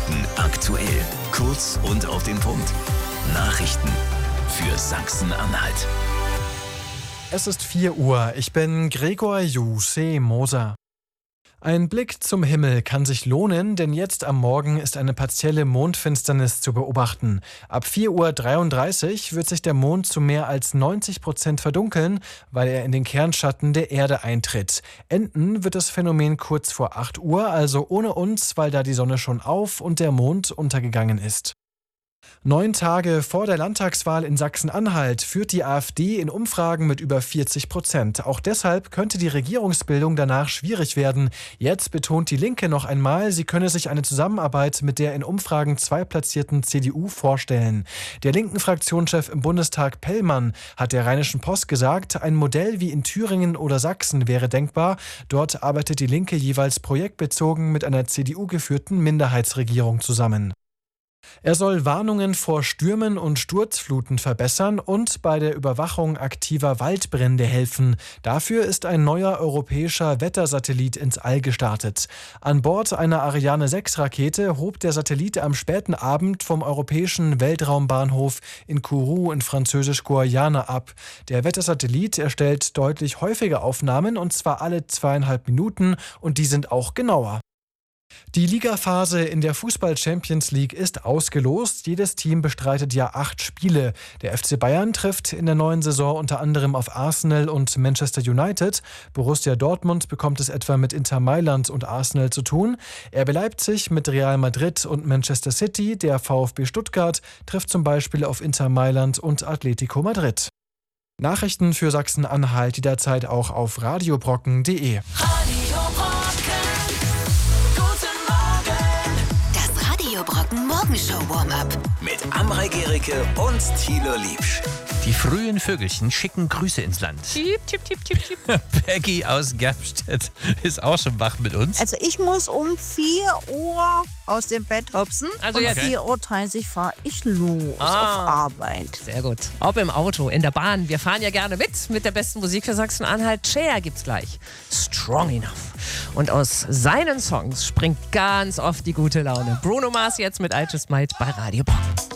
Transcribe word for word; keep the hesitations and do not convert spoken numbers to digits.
Nachrichten aktuell, kurz und auf den Punkt. Nachrichten für Sachsen-Anhalt. Es ist vier Uhr. Ich bin Gregor Juse Moser. Ein Blick zum Himmel kann sich lohnen, denn jetzt am Morgen ist eine partielle Mondfinsternis zu beobachten. Ab vier Uhr dreiunddreißig wird sich der Mond zu mehr als neunzig Prozent verdunkeln, weil er in den Kernschatten der Erde eintritt. Enden wird das Phänomen kurz vor acht Uhr, also ohne uns, weil da die Sonne schon auf und der Mond untergegangen ist. Neun Tage vor der Landtagswahl in Sachsen-Anhalt führt die AfD in Umfragen mit über vierzig Prozent. Auch deshalb könnte die Regierungsbildung danach schwierig werden. Jetzt betont die Linke noch einmal, sie könne sich eine Zusammenarbeit mit der in Umfragen zweitplatzierten C D U vorstellen. Der linken Fraktionschef im Bundestag Pellmann hat der Rheinischen Post gesagt, ein Modell wie in Thüringen oder Sachsen wäre denkbar. Dort arbeitet die Linke jeweils projektbezogen mit einer C D U-geführten Minderheitsregierung zusammen. Er soll Warnungen vor Stürmen und Sturzfluten verbessern und bei der Überwachung aktiver Waldbrände helfen. Dafür ist ein neuer europäischer Wettersatellit ins All gestartet. An Bord einer Ariane sechs Rakete hob der Satellit am späten Abend vom europäischen Weltraumbahnhof in Kourou in Französisch-Guayana ab. Der Wettersatellit erstellt deutlich häufige Aufnahmen, und zwar alle zweieinhalb Minuten, und die sind auch genauer. Die Ligaphase in der Fußball-Champions League ist ausgelost. Jedes Team bestreitet ja acht Spiele. Der F C Bayern trifft in der neuen Saison unter anderem auf Arsenal und Manchester United. Borussia Dortmund bekommt es etwa mit Inter Mailand und Arsenal zu tun. R B Leipzig mit Real Madrid und Manchester City. Der VfB Stuttgart trifft zum Beispiel auf Inter Mailand und Atletico Madrid. Nachrichten für Sachsen-Anhalt jederzeit auch auf radiobrocken punkt de. Brocken Morgenshow Warm-up Mit Amrei Gericke und Thilo Liebsch. Die frühen Vögelchen schicken Grüße ins Land. Tipp, tipp, tipp, tipp, tipp. Peggy aus Gerbstedt ist auch schon wach mit uns. Also ich muss um vier Uhr aus dem Bett hopsen. Also um jetzt. vier Uhr dreißig fahre ich los Ah. auf Arbeit. Sehr gut. Ob im Auto, in der Bahn. Wir fahren ja gerne mit, mit der besten Musik für Sachsen-Anhalt. Cher gibt's gleich. Strong Enough. Und aus seinen Songs springt ganz oft die gute Laune. Bruno Mars jetzt mit I Just Might bei Radio Brocken.